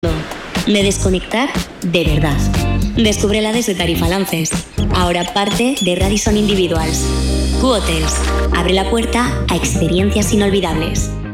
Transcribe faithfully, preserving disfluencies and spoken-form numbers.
de desconectar de verdad. Descúbrela desde Tarifa Lances, ahora parte de Radisson Individuals. Q Hotels abre la puerta a experiencias inolvidables.